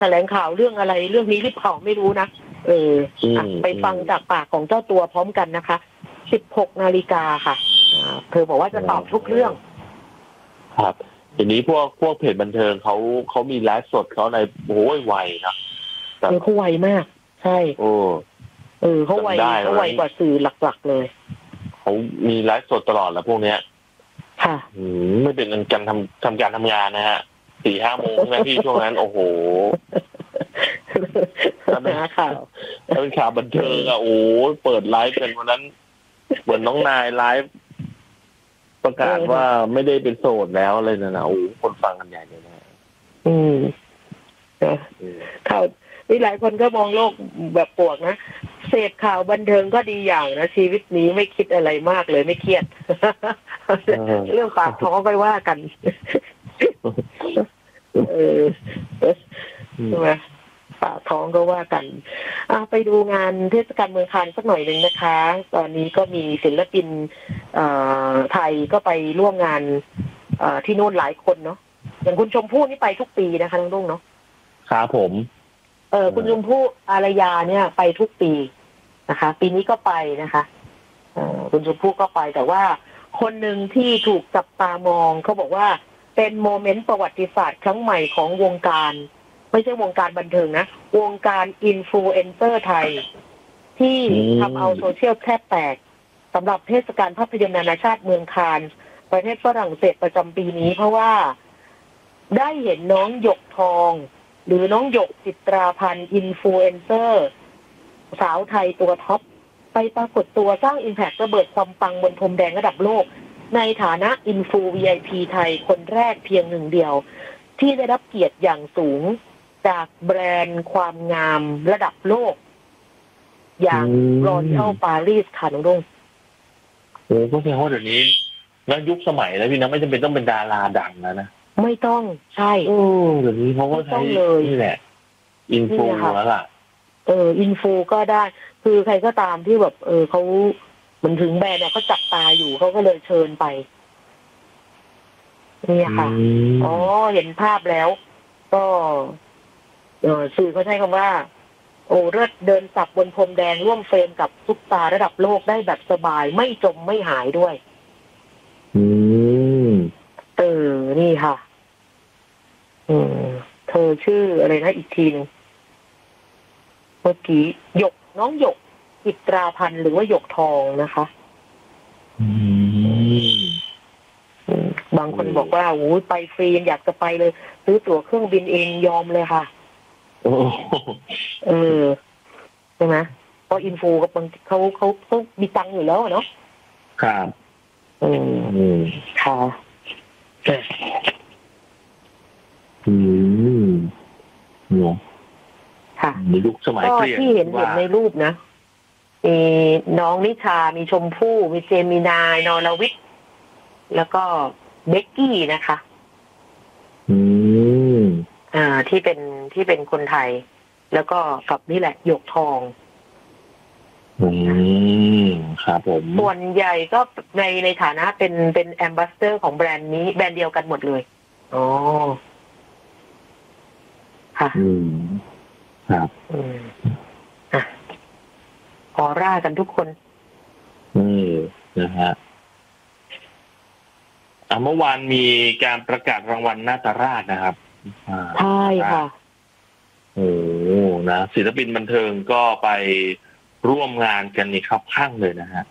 แถลงข่าวเรื่องอะไรเรื่องนี้หรือเปล่าไม่รู้นะไปฟังจากปากของเจ้าตัวพร้อมกันนะคะ16 นาฬิกาค่ะเธอบอกว่าจะตอบทุกเรื่องครับทีนี้พวกเพจบันเทิงเขามีไลฟ์สดเขาในโอ้ยไวนะเขาไวมากใช่เขาไวกว่าสื่อหลักๆเลยเขามีไลฟ์สดตลอดแล้วพวกเนี้ยค่ะไม่เป็นการทำการทำงานนะฮะ 4-5 โมงนะพี่ช่วงนั้นโอ้โหถ้าเป็นข่าวบันเทิงอ่ะโอ้เปิดไลฟ์กันวันนั้นเหมือนน้องนายไลฟ์ประกาศว่าไม่ได้เป็นโสดแล้วเลยนะโอ้คนฟังกันใหญ่เลยนะข่าวนี่หลายคนก็มองโลกแบบปวกนะเสพข่าวบันเทิงก็ดีอย่างนะชีวิตนี้ไม่คิดอะไรมากเลยไม่เครียดเรื่องปากท้องไปว่ากันใช่ไหมปากท้องก็ว่ากันไปดูงานเทศกาลเมืองคานสักหน่อยหนึ่งนะคะตอนนี้ก็มีศิลปินไทยก็ไปร่วมงานที่นู่นหลายคนเนาะอย่างคุณชมพู่นี่ไปทุกปีนะคะน้องรุ่งเนาะครับผมคุณชมพู่อารยาเนี่ยไปทุกปีนะคะปีนี้ก็ไปนะคะคุณชมพู่ก็ไปแต่ว่าคนหนึ่งที่ถูกจับตามองเขาบอกว่าเป็นโมเมนต์ประวัติศาสตร์ครั้งใหม่ของวงการไม่ใช่วงการบันเทิงนะวงการอินฟลูเอนเซอร์ไทยที่ทำเอาโซเชียลแทบแตกสำหรับเทศกาลภาพยนตร์นานาชาติเมืองคานส์ประเทศฝรั่งเศสประจำปีนี้เพราะว่าได้เห็นน้องหยกทองหรือน้องหยกจิตราพันธ์อินฟลูเอนเซอร์สาวไทยตัวท็อปไปปรากฏตัวสร้างอิมแพคระเบิดความปังบนพรมแดงระดับโลกในฐานะอินฟู VIP ไทยคนแรกเพียงหนึ่งเดียวที่ได้รับเกียรติอย่างสูงจากแบรนด์ความงามระดับโลกอย่างรอยัลปารีสค่ะน้องรุ่งก็แสดงว่าเดี๋ยวนี้แล้วยุคสมัยแล้วพี่นะไม่จำเป็นต้องเป็นดาราดังนะไม่ต้องใช่เดี๋ยวนี้เขาก็ใช้นี่แหละอินฟูแล้วล่ะอินฟูก็ได้คือใครก็ตามที่แบบเขาเหมือนถึงแบรนด์เนี่ยเขาจับตาอยู่เขาก็เลยเชิญไปนี่ค่ะเห็นภาพแล้วก็สื่อเขาใช้คำว่าเลิศเดินสับบนพรมแดงร่วมเฟรมกับซุปตาระดับโลกได้แบบสบายไม่จมไม่หายด้วยนี่ค่ะเธอชื่ออะไรนะอีกทีนึงเมื่อกี้หยกน้องหยกจิตราพันธ์หรือว่าหยกทองนะคะบางคนบอกว่าโอ้ยไปฟรียังอยากจะไปเลยซื้อตั๋วเครื่องบินเองยอมเลยค่ะใช่ไหมเพราะอินฟูกับบางเขามีตังค์อยู่แล้วเนาะครับค่ะค่ะในยุคสมัยเปลี่ยนที่เห็นในรูปนะมีน้องนิชามีชมพู่มีเจมินายนรวิทย์แล้วก็เบกกี้นะคะที่เป็นคนไทยแล้วก็กับนี่แหละหยกทองครับผมส่วนใหญ่ก็ในฐานะเป็นแอมบาสเดอร์ของแบรนด์นี้แบรนด์เดียวกันหมดเลยค่ะครับออร่ากันทุกคนนะฮะเมื่อวานมีการประกาศรางวัลนาตราชนะครับใช่ค่ะนะศิลปินบันเทิงก็ไปร่วมงานกันนี่ครับข้างเลยนะฮะ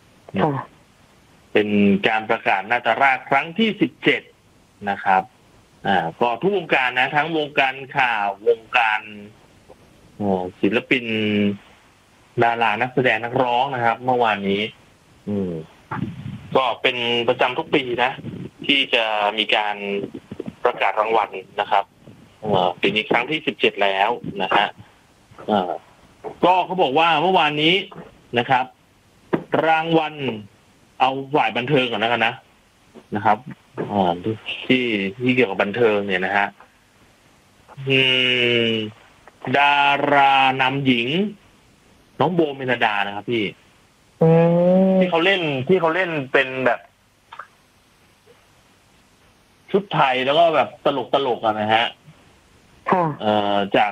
เป็นการประกาศนาตราชครั้งที่17นะครับก็ทุกวงการนะทั้งวงการข่าววงการศิลปินดารานักแสดงนักร้องนะครับเมื่อวานนี้ก็เป็นประจำทุกปีนะที่จะมีการประกาศรางวัลนะครับปีนี้ครั้งที่17แล้วนะฮะก็เขาบอกว่าเมื่อวานนี้นะครับรางวัลเอาฝ่ายบันเทิงก่อนนะครับที่เกี่ยวกับบันเทิงเนี่ยนะฮะดารานำหญิงน้องโบเมลดานะครับพี่ที่เขาเล่นเป็นแบบชุดไทยแล้วก็แบบตลกนะฮะค่ะจาก